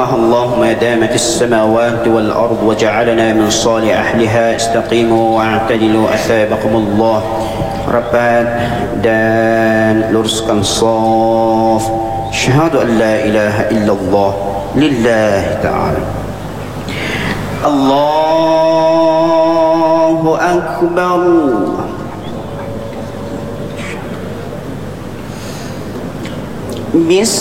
حرمها الله ما دامت السماوات والأرض وجعلنا من صالح أهلها. استقيموا واعتدلوا أثابكم الله. Rapat dan luruskan shaf. Syahadu an la ilaha illallah lillahi ta'ala. Allahu Akbar. Bismillah.